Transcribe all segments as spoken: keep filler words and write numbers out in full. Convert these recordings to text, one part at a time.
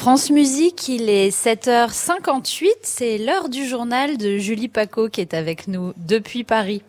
France Musique, il est sept heures cinquante-huit, c'est l'heure du journal de Julie Paco qui est avec nous depuis Paris.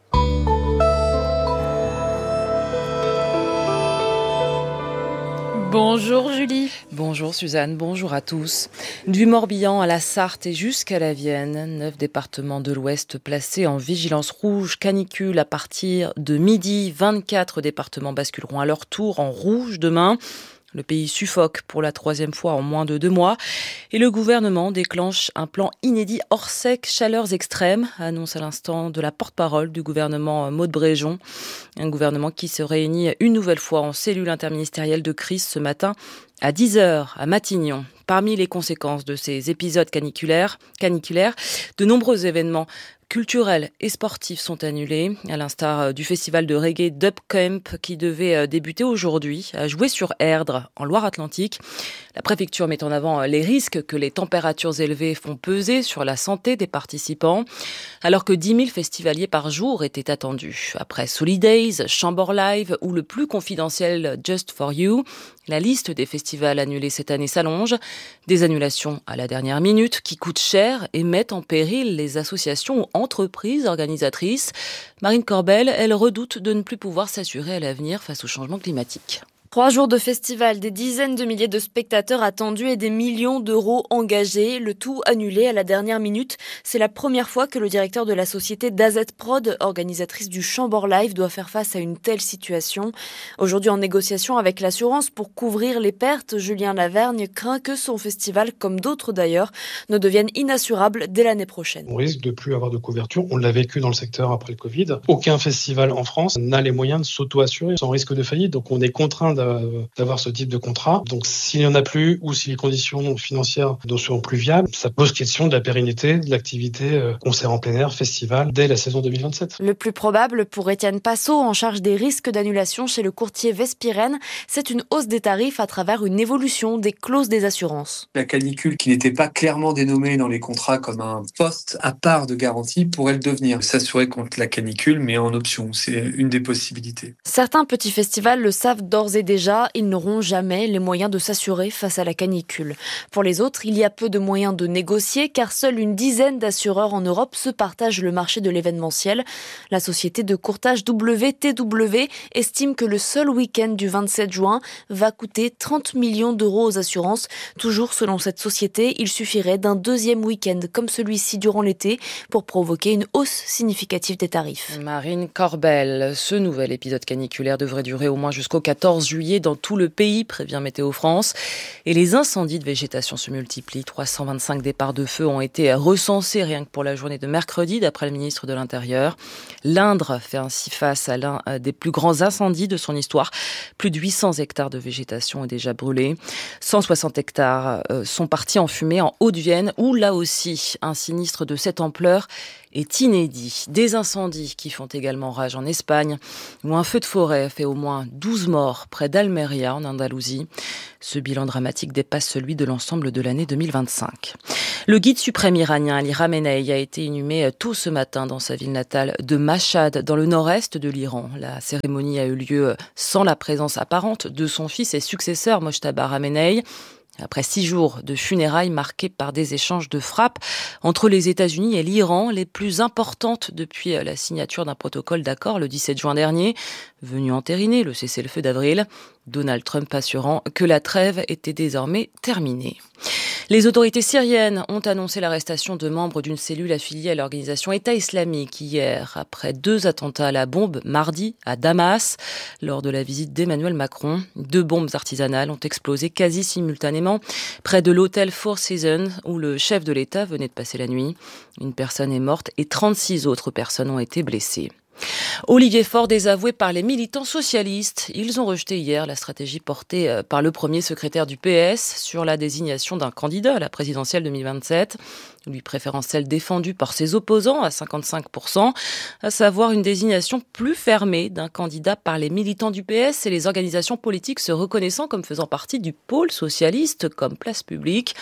Bonjour Julie. Bonjour Suzanne, bonjour à tous. Du Morbihan à la Sarthe et jusqu'à la Vienne, neuf départements de l'Ouest placés en vigilance rouge canicule à partir de midi. vingt-quatre départements basculeront à leur tour en rouge demain. Le pays suffoque pour la troisième fois en moins de deux mois et le gouvernement déclenche un plan inédit hors sec, chaleurs extrêmes, annonce à l'instant de la porte-parole du gouvernement Maud Bréjon. Un gouvernement qui se réunit une nouvelle fois en cellule interministérielle de crise ce matin à dix heures à Matignon. Parmi les conséquences de ces épisodes caniculaires, caniculaires, de nombreux événements culturels et sportifs sont annulés, à l'instar du festival de reggae Dub Camp qui devait débuter aujourd'hui à Jouer-sur-Erdre en Loire-Atlantique. La préfecture met en avant les risques que les températures élevées font peser sur la santé des participants, alors que dix mille festivaliers par jour étaient attendus. Après Solidays, Chamber Live ou le plus confidentiel Just for You, la liste des festivals annulés cette année s'allonge. Des annulations à la dernière minute qui coûtent cher et mettent en péril les associations ou entreprises organisatrices. Marine Corbel, elle redoute de ne plus pouvoir s'assurer à l'avenir face au changement climatique. Trois jours de festival, des dizaines de milliers de spectateurs attendus et des millions d'euros engagés, le tout annulé à la dernière minute. C'est la première fois que le directeur de la société D A Z Prod, organisatrice du Chamber Live, doit faire face à une telle situation. Aujourd'hui en négociation avec l'assurance pour couvrir les pertes, Julien Lavergne craint que son festival, comme d'autres d'ailleurs, ne devienne inassurable dès l'année prochaine. On risque de plus avoir de couverture. On l'a vécu dans le secteur après le Covid. Aucun festival en France n'a les moyens de s'auto-assurer sans risque de faillite. Donc on est contraint d'avoir ce type de contrat. Donc s'il n'y en a plus ou si les conditions financières ne seront plus viables, ça pose question de la pérennité de l'activité euh, concert en plein air, festival, dès la saison deux mille vingt-sept. Le plus probable pour Étienne Passot, en charge des risques d'annulation chez le courtier Vespirène, c'est une hausse des tarifs à travers une évolution des clauses des assurances. La canicule qui n'était pas clairement dénommée dans les contrats comme un poste à part de garantie pourrait le devenir. S'assurer contre la canicule mais en option, c'est une des possibilités. Certains petits festivals le savent d'ores et déjà. Déjà, ils n'auront jamais les moyens de s'assurer face à la canicule. Pour les autres, il y a peu de moyens de négocier car seule une dizaine d'assureurs en Europe se partagent le marché de l'événementiel. La société de courtage W T W estime que le seul week-end du vingt-sept juin va coûter trente millions d'euros aux assurances. Toujours selon cette société, il suffirait d'un deuxième week-end comme celui-ci durant l'été pour provoquer une hausse significative des tarifs. Marine Corbel, ce nouvel épisode caniculaire devrait durer au moins jusqu'au quatorze juillet. Dans tout le pays, prévient Météo France. Et les incendies de végétation se multiplient. trois cent vingt-cinq départs de feu ont été recensés rien que pour la journée de mercredi, d'après le ministre de l'Intérieur. L'Indre fait ainsi face à l'un des plus grands incendies de son histoire. Plus de huit cents hectares de végétation ont déjà brûlé. cent soixante hectares sont partis en fumée en Haute-Vienne, où là aussi, un sinistre de cette ampleur est inédit. Des incendies qui font également rage en Espagne, où un feu de forêt fait au moins douze morts près d'Almeria, en Andalousie. Ce bilan dramatique dépasse celui de l'ensemble de l'année deux mille vingt-cinq. Le guide suprême iranien Ali Khamenei a été inhumé tôt ce matin dans sa ville natale de Mashhad, dans le nord-est de l'Iran. La cérémonie a eu lieu sans la présence apparente de son fils et successeur Mojtaba Khamenei. Après six jours de funérailles marqués par des échanges de frappes entre les États-Unis et l'Iran, les plus importantes depuis la signature d'un protocole d'accord le dix-sept juin dernier, venu entériner le cessez-le-feu d'avril, Donald Trump assurant que la trêve était désormais terminée. Les autorités syriennes ont annoncé l'arrestation de membres d'une cellule affiliée à l'organisation État islamique hier, après deux attentats à la bombe mardi à Damas, lors de la visite d'Emmanuel Macron. Deux bombes artisanales ont explosé quasi simultanément près de l'hôtel Four Seasons où le chef de l'État venait de passer la nuit. Une personne est morte et trente-six autres personnes ont été blessées. Olivier Faure désavoué par les militants socialistes. Ils ont rejeté hier la stratégie portée par le premier secrétaire du P S sur la désignation d'un candidat à la présidentielle deux mille vingt-sept, lui préférant celle défendue par ses opposants à cinquante-cinq pour cent, à savoir une désignation plus fermée d'un candidat par les militants du P S et les organisations politiques se reconnaissant comme faisant partie du pôle socialiste comme place publique.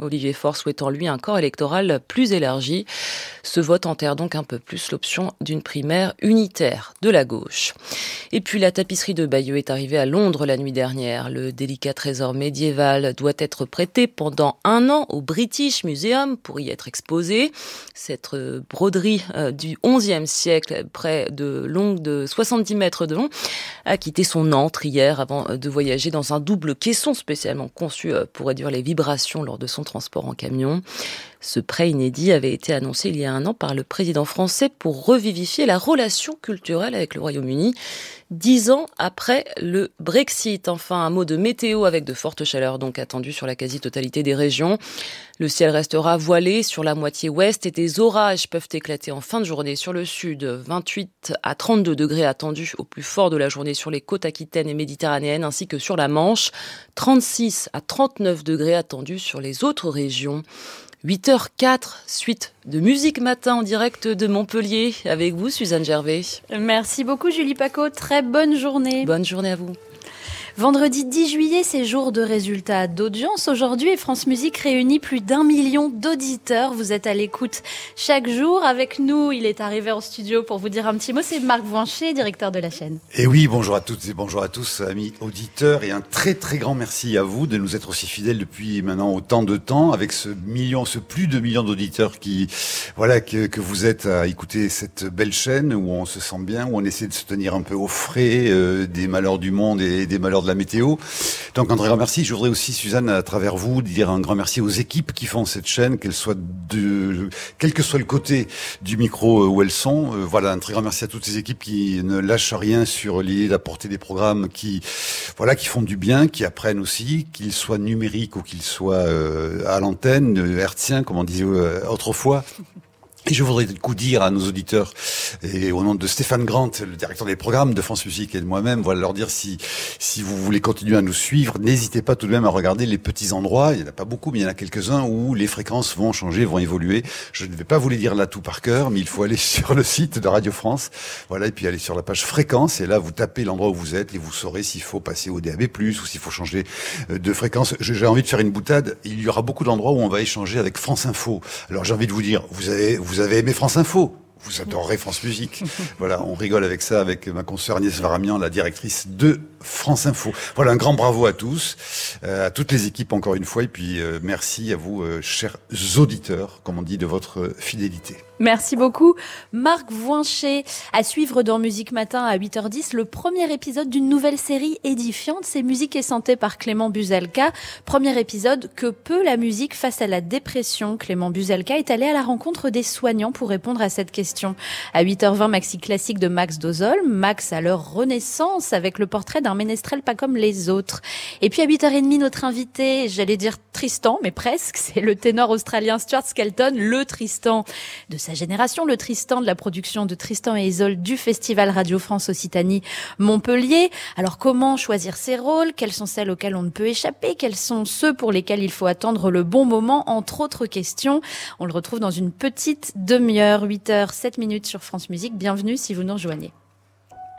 Olivier Faure souhaitant lui un corps électoral plus élargi. Ce vote enterre donc un peu plus l'option d'une primaire unitaire de la gauche. Et puis la tapisserie de Bayeux est arrivée à Londres la nuit dernière. Le délicat trésor médiéval doit être prêté pendant un an au British Museum pour y être exposé. Cette broderie du onzième siècle, près de longue de soixante-dix mètres de long, a quitté son antre hier avant de voyager dans un double caisson spécialement conçu pour réduire les vibrations lors de son transport en camion. Ce prêt inédit avait été annoncé il y a un an par le président français pour revivifier la relation culturelle avec le Royaume-Uni, dix ans après le Brexit. Enfin, un mot de météo avec de fortes chaleurs donc attendues sur la quasi-totalité des régions. Le ciel restera voilé sur la moitié ouest et des orages peuvent éclater en fin de journée sur le sud. vingt-huit à trente-deux degrés attendus au plus fort de la journée sur les côtes aquitaines et méditerranéennes ainsi que sur la Manche. trente-six à trente-neuf degrés attendus sur les autres régions. huit heures quatre, suite de Musique Matin en direct de Montpellier. Avec vous, Suzanne Gervais. Merci beaucoup, Julie Paco. Très bonne journée. Bonne journée à vous. Vendredi dix juillet, c'est jour de résultats d'audience. Aujourd'hui, France Musique réunit plus d'un million d'auditeurs. Vous êtes à l'écoute chaque jour. Avec nous, il est arrivé en studio pour vous dire un petit mot. C'est Marc Voincher, directeur de la chaîne. Et oui, bonjour à toutes et bonjour à tous, amis auditeurs. Et un très très grand merci à vous de nous être aussi fidèles depuis maintenant autant de temps, avec ce million, ce plus de millions d'auditeurs qui, voilà, que, que vous êtes à écouter cette belle chaîne où on se sent bien, où on essaie de se tenir un peu au frais euh, des malheurs du monde et des malheurs de la météo. Donc un très grand merci. Je voudrais aussi, Suzanne, à travers vous, dire un grand merci aux équipes qui font cette chaîne, qu'elles soient de, quel que soit le côté du micro où elles sont. Euh, voilà, un très grand merci à toutes ces équipes qui ne lâchent rien sur l'idée d'apporter des programmes qui, voilà, qui font du bien, qui apprennent aussi, qu'ils soient numériques ou qu'ils soient euh, à l'antenne, hertzien, comme on disait euh, autrefois. Et je voudrais du coup dire à nos auditeurs, et au nom de Stéphane Grant, le directeur des programmes de France Musique et de moi-même, voilà, leur dire si si vous voulez continuer à nous suivre, n'hésitez pas tout de même à regarder les petits endroits, il n'y en a pas beaucoup, mais il y en a quelques-uns où les fréquences vont changer, vont évoluer. Je ne vais pas vous les dire là tout par cœur, mais il faut aller sur le site de Radio France, voilà, et puis aller sur la page fréquence, et là vous tapez l'endroit où vous êtes, et vous saurez s'il faut passer au D A B plus, ou s'il faut changer de fréquence. J'ai envie de faire une boutade, il y aura beaucoup d'endroits où on va échanger avec France Info. Alors j'ai envie de vous dire, vous avez vous avez aimé France Info, vous adorerez France Musique. Voilà, on rigole avec ça, avec ma consoeur Agnès Varamian, la directrice de France Info. Voilà, un grand bravo à tous, euh, à toutes les équipes encore une fois, et puis euh, merci à vous, euh, chers auditeurs, comme on dit, de votre fidélité. Merci beaucoup, Marc Voincher. À suivre dans Musique Matin à huit heures dix, le premier épisode d'une nouvelle série édifiante, c'est Musique et Santé par Clément Buzelka. Premier épisode, que peut la musique face à la dépression? Clément Buzelka est allé à la rencontre des soignants pour répondre à cette question. À huit heures vingt, maxi classique de Max Dozol, Max à leur renaissance avec le portrait d'un ménestrel pas comme les autres. Et puis à huit heures trente, notre invité, j'allais dire Tristan, mais presque, c'est le ténor australien Stuart Skelton, le Tristan de sa génération, le Tristan de la production de Tristan et Isolde du Festival Radio France Occitanie Montpellier. Alors comment choisir ses rôles? Quels sont celles auxquelles on ne peut échapper? Quels sont ceux pour lesquels il faut attendre le bon moment? Entre autres questions. On le retrouve dans une petite demi-heure, huit heures sept minutes sur France Musique. Bienvenue si vous nous rejoignez.